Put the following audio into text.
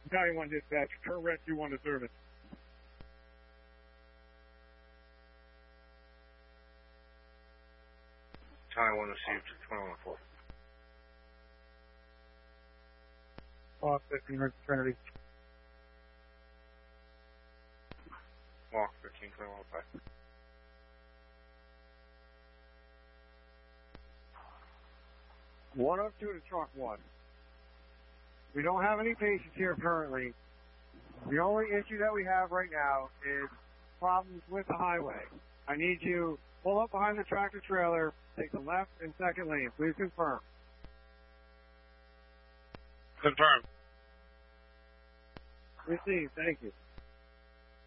County 1 dispatch, current rescue 1 to service. County 1 received 21-4. Walk 15, emergency Trinity. Walk 15, 21-5. One up to the truck 1. We don't have any patients here currently. The only issue that we have right now is problems with the highway. I need you to pull up behind the tractor trailer, take the left and second lane. Please confirm. Confirmed. Received. Thank you.